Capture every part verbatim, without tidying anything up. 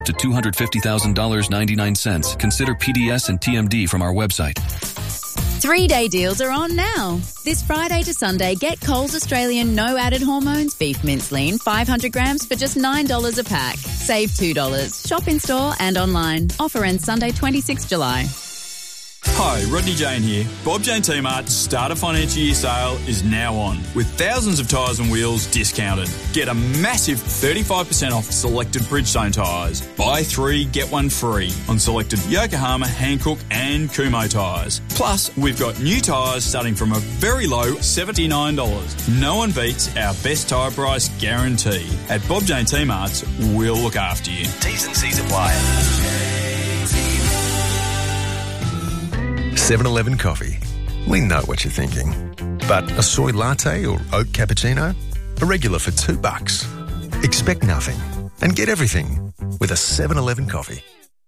to two hundred fifty thousand dollars and ninety-nine cents. Consider P D S and T M D from our website. Three-day deals are on now. This Friday to Sunday, get Coles Australian no added hormones beef mince lean five hundred grams for just nine dollars a pack. Save two dollars. Shop in store and online. Offer ends Sunday, twenty-sixth of July. Hi, Rodney Jane here. Bob Jane T-Mart's Start a Financial Year sale is now on, with thousands of tyres and wheels discounted. Get a massive thirty-five percent off selected Bridgestone tyres. Buy three, get one free on selected Yokohama, Hankook and Kumho tyres. Plus, we've got new tyres starting from a very low seventy-nine dollars. No one beats our best tyre price guarantee. At Bob Jane T-Mart's, we'll look after you. T's and C's apply. seven eleven Coffee. We know what you're thinking. But a soy latte or oat cappuccino? A regular for two bucks. Expect nothing and get everything with a seven eleven Coffee.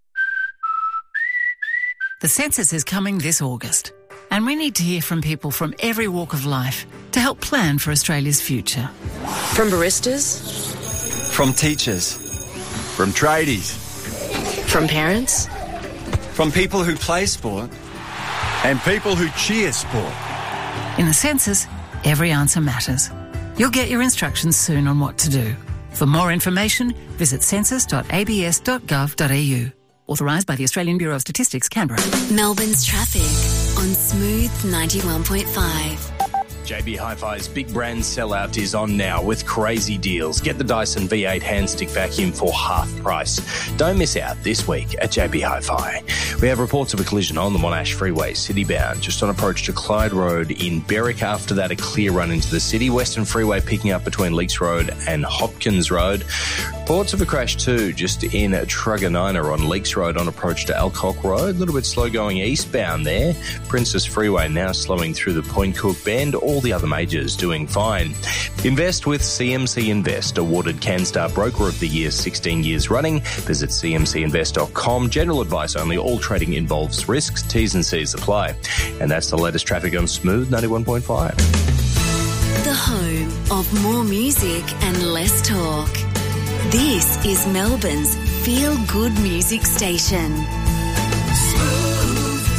The census is coming this August, and we need to hear from people from every walk of life to help plan for Australia's future. From baristas, from teachers, from tradies, from parents, from people who play sport, and people who cheer sport. In the census, every answer matters. You'll get your instructions soon on what to do. For more information, visit census dot a b s dot gov dot a u. Authorised by the Australian Bureau of Statistics, Canberra. Melbourne's traffic on Smooth ninety-one point five. J B Hi-Fi's big brand sellout is on now with crazy deals. Get the Dyson V eight hand stick vacuum for half price. Don't miss out this week at J B Hi-Fi. We have reports of a collision on the Monash Freeway, city-bound, just on approach to Clyde Road in Berwick. After that, a clear run into the city. Western Freeway picking up between Leakes Road and Hopkins Road. Reports of a crash too, just in Truganina on Leakes Road on approach to Alcock Road. A little bit slow going eastbound there. Princess Freeway now slowing through the Point Cook Bend. All the other majors doing fine. Invest with C M C Invest, awarded CanStar Broker of the Year sixteen years running. Visit c m c invest dot com. General advice only. All trading involves risks. T's and C's apply. And that's the latest traffic on Smooth ninety-one point five. The home of more music and less talk. This is Melbourne's feel-good music station. Smooth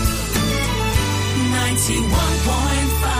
ninety-one point five.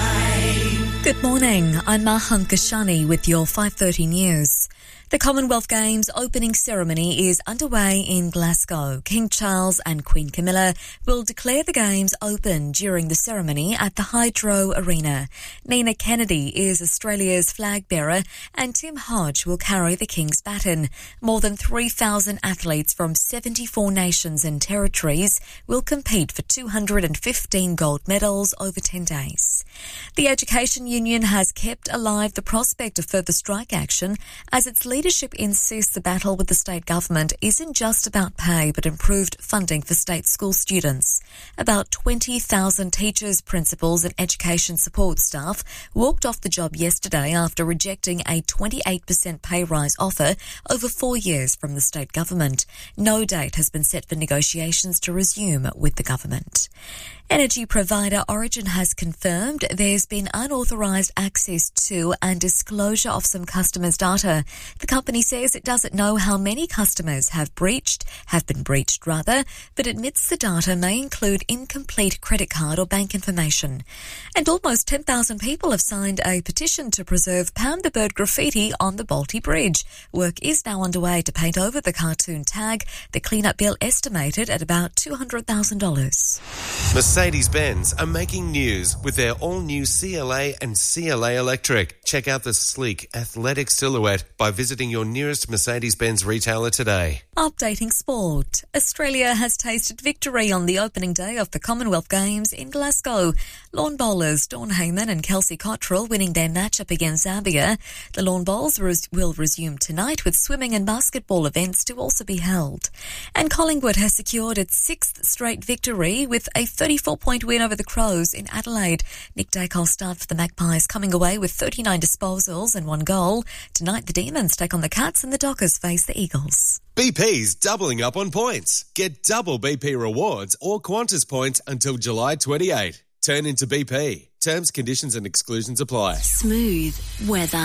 Good morning, I'm Mahan Kashani with your five thirty news. The Commonwealth Games opening ceremony is underway in Glasgow. King Charles and Queen Camilla will declare the Games open during the ceremony at the Hydro Arena. Nina Kennedy is Australia's flag bearer and Tim Hodge will carry the King's baton. More than three thousand athletes from seventy-four nations and territories will compete for two hundred fifteen gold medals over ten days. The Education Union has kept alive the prospect of further strike action as its leadership insists the battle with the state government isn't just about pay but improved funding for state school students. About twenty thousand teachers, principals and education support staff walked off the job yesterday after rejecting a twenty-eight percent pay rise offer over four years from the state government. No date has been set for negotiations to resume with the government. Energy provider Origin has confirmed there's been unauthorised access to and disclosure of some customers' data. The company says it doesn't know how many customers have breached, have been breached rather, but admits the data may include incomplete credit card or bank information. And almost ten thousand people have signed a petition to preserve Pam the Bird graffiti on the Balti Bridge. Work is now underway to paint over the cartoon tag. The clean-up bill estimated at about two hundred thousand dollars. Mercedes-Benz are making news with their all-new C L A and C L A Electric. Check out the sleek, athletic silhouette by visiting your nearest Mercedes-Benz retailer today. Updating sport. Australia has tasted victory on the opening day of the Commonwealth Games in Glasgow. Lawn bowlers Dawn Heyman and Kelsey Cottrell winning their matchup against Zambia. The lawn bowls res- will resume tonight with swimming and basketball events to also be held. And Collingwood has secured its sixth straight victory with a thirty-four point win over the Crows in Adelaide. Nick Dacos started for the Magpies, coming away with thirty-nine disposals and one goal. Tonight the Demons take on the Cats and the Dockers face the Eagles. B P's doubling up on points. Get double B P rewards or Qantas points until July twenty-eighth. Turn into B P. Terms, conditions and exclusions apply. Smooth weather.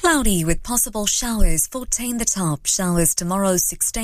Cloudy with possible showers, fourteen the top. Showers tomorrow, sixteen.